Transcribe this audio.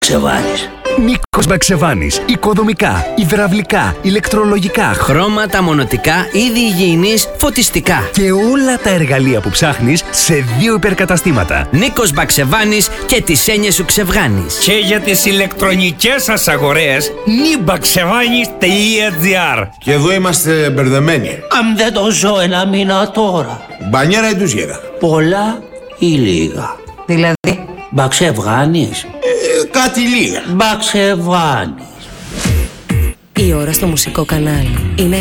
Μπαξεβάνης. Νίκος Μπαξεβάνης. Οικοδομικά, υδραυλικά, ηλεκτρολογικά, Χρώματα, μονοτικά, είδη υγιεινής, φωτιστικά. και όλα τα εργαλεία που ψάχνεις σε 2 υπερκαταστήματα. Νίκος Μπαξεβάνης και τις έννοιες σου ξεβγάνεις. Και για τις ηλεκτρονικές σας αγορές, nibaxevanis.gr. Και εδώ είμαστε μπερδεμένοι. Αν δεν το ζω ένα μήνα τώρα. Μπανιέρα ή ντουζιέρα? Πολλά ή λίγα? Δηλαδή, Μπαξεβγάνεις. Κάτι λίγα. Μπαξεβγάνεις. Η ώρα στο μουσικό κανάλι είναι